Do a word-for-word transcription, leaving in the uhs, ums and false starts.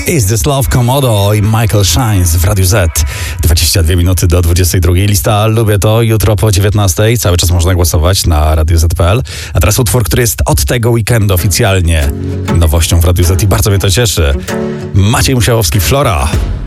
Is This Love, Komodo i Michael Shines w Radiu Z. dwadzieścia dwie minuty do dwudziestej drugiej. Lista Lubię To jutro po dziewiętnastej. Cały czas można głosować na radio zet kropka pe el. A teraz utwór, który jest od tego weekendu oficjalnie nowością w Radiu Z i bardzo mnie to cieszy. Maciej Musiałowski, Flora.